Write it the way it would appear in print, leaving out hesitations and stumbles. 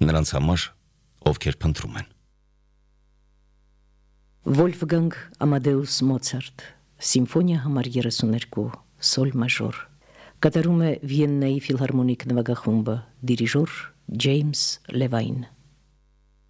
նրանց համար, ովքեր փնտրում են։ Վոլֆգանգ Ամադեուս Մոցարտ, Սիմֆոնիա համար 32, սոլ մաժոր, կատարում է Վիեննայի ֆիլհարմոնիկ նվագախումբը, դիրիժոր Ջեյմս Լևայն։